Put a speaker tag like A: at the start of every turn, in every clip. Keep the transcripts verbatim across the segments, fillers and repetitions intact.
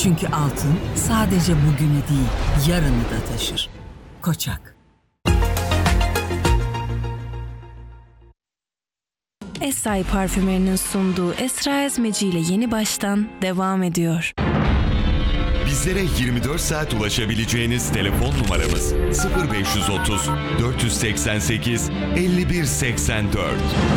A: Çünkü altın sadece bugünü değil, yarını da taşır. Koçak.
B: Esay parfümlerinin sunduğu Esra Ezmeci ile Yeni Baştan devam ediyor.
C: Bizlere yirmi dört saat ulaşabileceğiniz telefon numaramız sıfır beş otuz dört seksen sekiz elli bir seksen dört.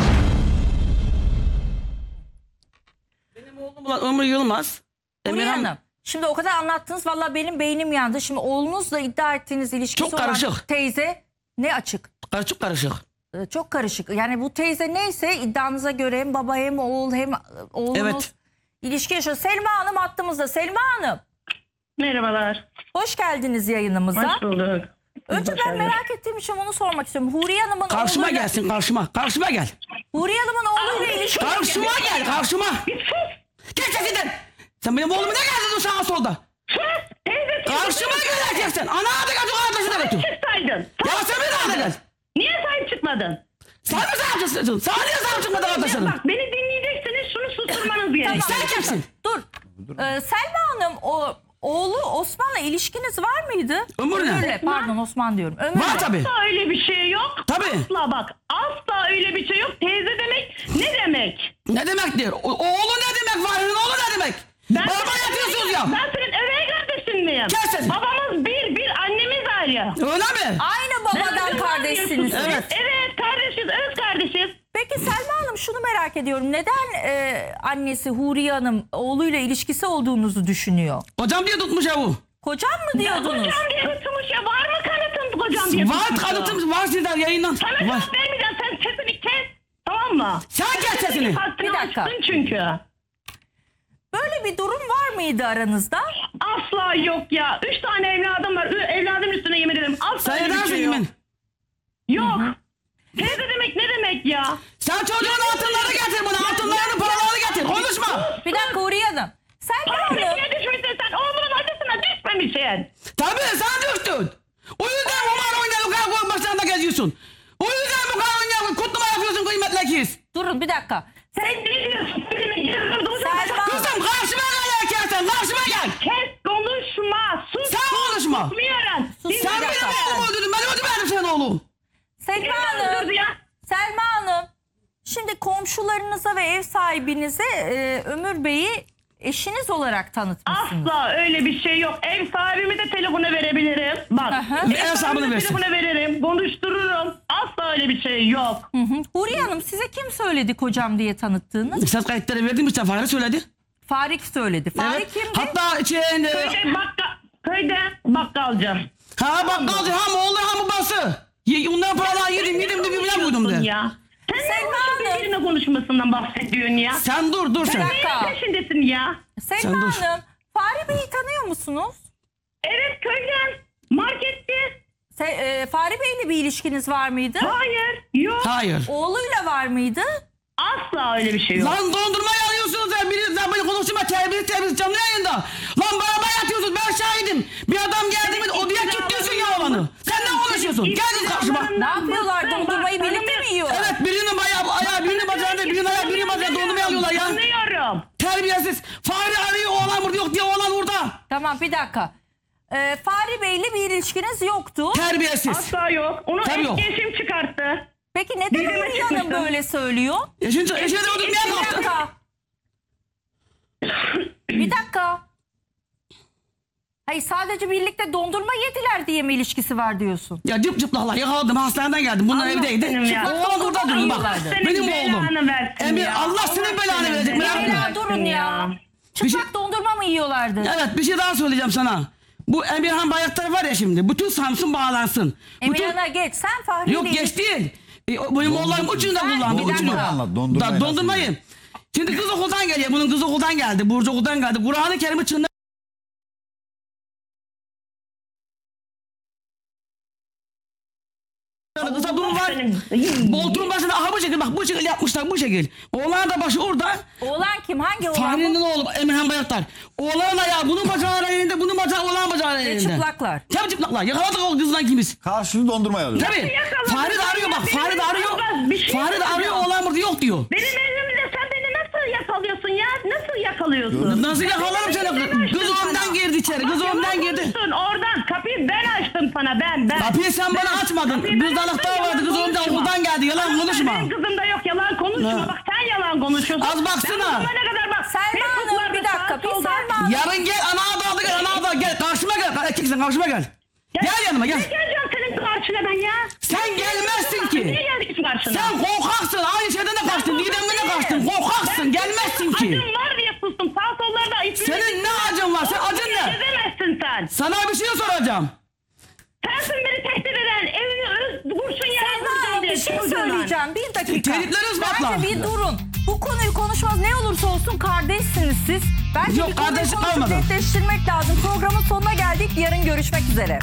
D: Benim oğlum Ömür Yılmaz.
E: Huriye
D: Emirhan-
E: Hanım, şimdi o kadar anlattınız, valla benim beynim yandı. Şimdi oğlunuzla iddia ettiğiniz ilişkisi
D: Çok
E: olan
D: karışık.
E: teyze ne açık?
D: Karışık karışık.
E: Ee, Çok karışık. Yani bu teyze neyse iddianıza göre hem baba hem oğul hem e, oğlunuz
D: Evet.
E: ilişki yaşıyor. Selma Hanım hattımızda. Selma Hanım,
F: Merhabalar.
E: hoş geldiniz yayınımıza.
F: Hoş bulduk.
E: Önce
F: Hoş
E: ben
F: geldiniz.
E: merak ettiğim için onu sormak istiyorum. Huriye Hanım'ın
D: Karşıma
E: oğluyla,
D: gelsin karşıma. Karşıma gel.
E: Huriye Hanım'ın oğluyla ilişki...
D: Karşıma gel karşıma. Geç sesinden. Sen benim oğlumu ne geldin sağa solda?
F: Teyze
D: Karşıma geleceksin. Ana adı gel. Arkadaşı da götür.
F: çıksaydın.
D: Ya sen bir daha gel.
F: Niye sahip çıkmadın?
D: Sen mi sahip çıksın? Sana niye sahip çıkmadı arkadaşların?
F: Bak beni dinleyeceksiniz, şunu susturmanız gerekiyor.
D: Sen kimsin?
E: Dur. Ee, Selma Hanım, o oğlu Osman'la ilişkiniz var mıydı?
D: Ömür ne?
E: Ömür'le, pardon Osman diyorum. Ömür'le.
D: Var tabii.
F: Asla öyle bir şey yok.
D: Tabii.
F: Asla bak. Asla öyle bir şey yok. Teyze demek ne demek?
D: Ne demek diyor? O, oğlu ne demek? Varın oğlu ne demek?
F: Ben
D: Baba yatıyorsunuz ya.
F: Ben senin övey kardeşin miyim?
D: Kesin.
F: Babamız bir, bir annemiz ayrı.
D: Öyle mi?
E: Aynı babadan
F: Ben-
E: kardeşsiniz.
D: Evet.
F: Evet kardeşiz, öz kardeşiz.
E: Peki Selma Hanım, şunu merak ediyorum. Neden e, annesi Huriye Hanım oğluyla ilişkisi olduğunuzu düşünüyor?
D: Hocam diye tutmuş ya bu.
E: Kocam mı diyordunuz?
F: Kocam diye tutmuş ya. Var mı kanıtın kocam diye
D: Var
F: tutmuş ya?
D: kanıtım var sizden yayından.
F: Sana
D: Var.
F: cevap vermeyeceğim. Sen sesini kes. Tamam mı?
D: Sen kes sesini.
F: Haddini
E: Bir dakika.
F: aştın çünkü.
E: Böyle bir durum var mıydı aranızda?
F: Asla yok ya. Üç tane evladım var. Ü- Evladım üstüne yemin ederim. Asla
D: Sen
F: öyle bir
D: edersin
F: şey yok.
D: yemin.
F: Yok. Teyze demek ne demek ya?
D: Sen çocuğun altınları getir bana. Altınlarını paralarını getir. Konuşma.
E: Bir dakika Huriye Hanım. Selma Hanım.
F: Niye düşmüşsün sen? Oğlunun acısına düşmemişsin.
D: Tabii sen düştün. O yüzden kumar oynayan bu kadar başlarında geziyorsun. O yüzden bu kadar oynayan kutlama yapıyorsun kıymetli ikiz.
E: Durun bir dakika.
F: Sen ne diyorsun?
E: Selma.
D: Kızım karşıma gel erkeksen. Karşıma gel.
F: Kes konuşma. Sus.
D: Sen konuşma.
F: Susmuyorum.
E: Sus.
D: Sen
E: Bir
D: benim
E: dakika.
D: oğlumu öldürdün. Ben öldürmedim senin oğlum.
E: Selma
F: Kim öldürdü
E: Hanım.
F: ya?
E: Selma Hanım. Şimdi komşularınıza ve ev sahibinize e, Ömür Bey'i eşiniz olarak tanıtmışsınız.
F: Asla öyle bir şey yok. Ev sahibimi de telefona verebilirim. Bak.
E: Aha.
D: Bir ev sahibini
F: de
D: versin.
F: telefona veririm. Konuştururum. Asla öyle bir şey yok.
E: Hı hı. Huriye Hanım, size kim söyledi kocam diye tanıttığınız?
D: Ses kayıtları verdim işte Fahri söyledi.
E: Farik söyledi. Farik
D: Evet.
E: kimdi?
D: Hatta şeyinde...
F: Köyde, bakka, köyde bakkalcı.
D: Ha bak kaldı ham oğlu ham babası. Ye- Ondan paralar yedim yedim de birbirine koydum de.
F: Ya. Sen
E: Selma
F: ne
E: Hanım.
F: konuşup birbirine konuşmasından bahsediyorsun ya?
D: Sen dur dur sen.
E: Bir dakika.
F: Neyin peşindesin ya?
E: Selma
D: Sen dur.
E: Hanım, Fahri Bey'i tanıyor musunuz?
F: Evet köyden. Markette.
E: Se e, Fahri Bey'le bir ilişkiniz var mıydı?
F: Hayır. Yok.
D: Hayır.
E: Oğluyla var mıydı?
F: Asla öyle bir şey yok.
D: Lan dondurmayı alıyorsunuz ya. Biri sen beni konuşma terbiyesiz terbiyesiz canlı yayında. Lan beraber yatıyorsunuz ben şahidim. Bir adam geldi mi o diye kilitliyorsun ya olanı. Sen ne konuşuyorsun? Gel kız karşıma.
E: Ne yapıyorlar? Dondurmayı birlikte mi yiyorlar?
D: Evet birinin ayağı, ayağı birinin bacağında birinin ayağı birinin bacağında dondurmayı alıyorlar ya.
F: Anlıyorum.
D: Terbiyesiz. Fahri arıyor oğlan burada yok diye oğlan burada.
E: Tamam, bir dakika. Ee, Fahri Bey'le bir ilişkiniz yoktu.
D: Terbiyesiz.
F: Asla yok. Onu
D: Tabii yok.
F: eski eşim çıkarttı.
E: Peki neden
F: Birine
E: Huriye Hanım
F: çıkmıştı.
E: böyle söylüyor?
D: Eşin, eşine de öldürmeye
E: Bir
D: kalktı.
E: dakika. Bir dakika. Hayır, sadece birlikte dondurma yediler diye mi ilişkisi var diyorsun?
D: Ya cıp cıplaklar yakaladım hastaneden geldim. Bunlar
E: Allah
D: evdeydi.
F: benim ya.
D: Oğlan burada
E: Allah
D: durdu bak.
E: yiyorlardı.
F: Senin
D: Benim
F: belanı
D: oğlum.
F: versin
D: Emir
F: ya.
D: Allah senin belanı verecek merak etme.
E: Ya durun ya. Çıplak dondurma mı yiyorlardı?
D: Evet bir şey daha söyleyeceğim sana. Bu Emirhan Bayraktar var ya şimdi. Bütün Samsun bağlansın. Bütün...
E: Emirhan'a geç. Sen Fahri
D: Yok
E: ile
D: geç değil. E, o- benim oğlanım ucunda
E: Sen
D: kullandı.
E: bir dakika.
D: Ucunu.
G: Anlat, dondurmayı
D: Da,
G: nasıl
D: dondurmayı. Şimdi kız okuldan geliyor. Bunun kız okuldan geldi. Burcu okuldan geldi. Kur'an-ı Kerim'i çınla. Kısa durum var. Boltuğun başında aha bu şekil bak bu şekil yapmışlar bu şekil. Oğlan da başı orada.
E: Oğlan kim? Hangi oğlan?
D: Fahri'nin
E: bu?
D: oğlu Emirhan Bayraktar. Oğlan ayağı bunun bacağı elinde bunun bacağı oğlan bacağı
E: Ve
D: elinde.
E: çıplaklar.
D: Tabii çıplaklar. Yakaladık o kızdan kimiz.
G: Karşılığı dondurmayı alıyor.
D: Tabii.
F: yakaladık?
D: Fahri de arıyor bak.
F: Benim
D: Fahri de arıyor.
F: yakaladık. Bir şey
D: Fahri de
F: yapacağım.
D: arıyor oğlan burada yok diyor.
F: Benim evimde sen beni nasıl yakalıyorsun ya? Nasıl yakalıyorsun?
D: Nasıl yakalarım seni? Kız ondan beri kız önümden girdi.
F: Konuştun, oradan kapıyı ben açtım sana ben ben.
D: Kapıyı sen bana
F: Ben-
D: açmadın.
F: kapıyı ben
D: Kız
F: açtım,
D: anahtar
F: yalan
D: vardı, kız önümden
F: konuşma.
D: okuldan geldi, yalan
F: Anahtar
D: konuşma.
F: Benim kızımda yok, yalan konuşma.
D: Ha.
F: Bak sen yalan konuşuyorsun.
D: Az baksana.
F: Ben bu zamana kadar bak.
E: Selma Hanım
F: Facebook'larda
E: bir dakika
F: sağa
E: bir
F: solda-
E: Selma Hanım.
D: Yarın gel, ana adaldı gel, ana adaldı gel. Karşıma gel, erkeksin karşıma gel. Gel yanıma gel.
F: Ne geleceğim senin karşına ben ya?
D: Sen gelmezsin ki.
F: Niye geldik karşına?
D: Sen korkaksın, aynı şeyden de kaçtın, Didem'den de kaçtın. Korkaksın, gelmezsin ki.
F: Acın var diye sustum. Sağ sollarda ismini...
D: Senin ne acın var? Sen acın ne?
F: Gezemezsin sen.
D: Sana bir şey soracağım.
F: Sensin beni tehdit eden, evini öz, kurşun yere
E: Selma
F: vuracağım
E: Hanım
F: diye.
E: bir şey
F: çocuğuna.
E: söyleyeceğim. Bir dakika.
D: Tehditleri ispatla.
E: Bence bir durun. Bu konuyu konuşmaz. Ne olursa olsun kardeşsiniz siz. Bence
D: Yok,
E: bir konuyu
D: kardeş
E: konuşup
D: kalmadı.
E: netleştirmek lazım. Programın sonuna geldik. Yarın görüşmek üzere.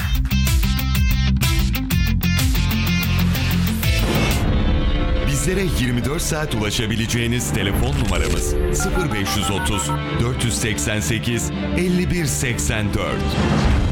C: Bizlere yirmi dört saat ulaşabileceğiniz telefon numaramız sıfır beş otuz dört seksen sekiz elli bir seksen dört.